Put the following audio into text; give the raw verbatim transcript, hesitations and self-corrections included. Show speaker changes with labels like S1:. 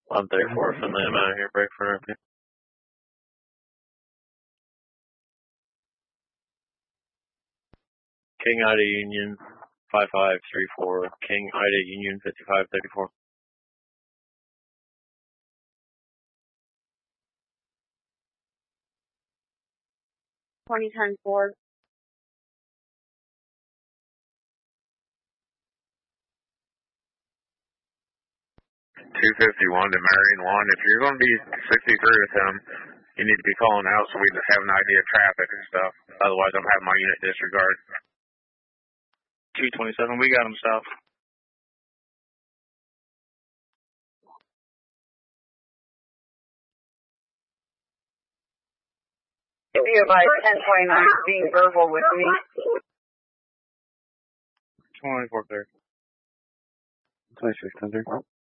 S1: one thirty-four from them out here, break for her. King Ida Union, five five three four. King Ida Union, fifty-five thirty-four.
S2: twenty times four.
S3: two fifty-one to Marion one. If you're going to be sixty-three with him, you need to be calling out so we just have an idea of traffic and stuff. Otherwise, I'm having my unit disregard.
S1: two twenty-seven, we got him south.
S2: If you advise ten twenty-nine being verbal with me.
S1: twenty-four clear.
S4: twenty-six hundred.